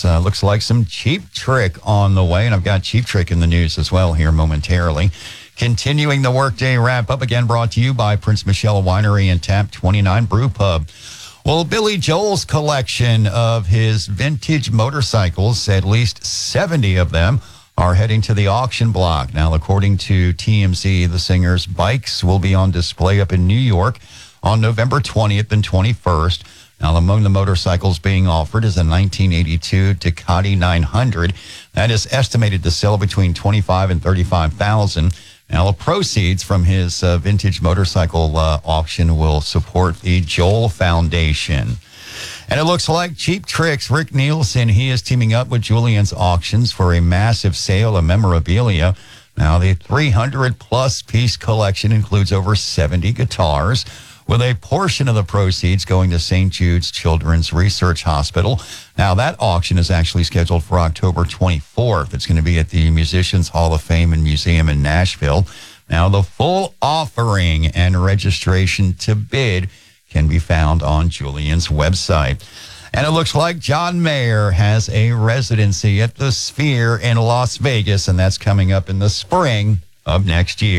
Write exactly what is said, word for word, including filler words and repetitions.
Tricks. Uh, looks like some Cheap Trick on the way, and I've got Cheap Trick in the news as well here momentarily. Continuing the workday wrap-up, again brought to you by Prince Michelle Winery and Tap twenty-nine Brew Pub. Well, Billy Joel's collection of his vintage motorcycles, at least seventy of them, are heading to the auction block. Now, according to T M Z, the singer's bikes will be on display up in New York on November twentieth and twenty-first. Now, among the motorcycles being offered is a nineteen eighty-two Ducati nine hundred. That is estimated to sell between twenty-five thousand dollars and thirty-five thousand dollars. Now, the proceeds from his uh, vintage motorcycle uh, auction will support the Joel Foundation. And it looks like Cheap Tricks, Rick Nielsen, he is teaming up with Julien's Auctions for a massive sale of memorabilia. Now, the three hundred plus piece collection includes over seventy guitars, with a portion of the proceeds going to Saint Jude's Children's Research Hospital. Now, that auction is actually scheduled for October twenty-fourth. It's going to be at the Musicians Hall of Fame and Museum in Nashville. Now, the full offering and registration to bid can be found on Julien's website. And it looks like John Mayer has a residency at the Sphere in Las Vegas, and that's coming up in the spring of next year.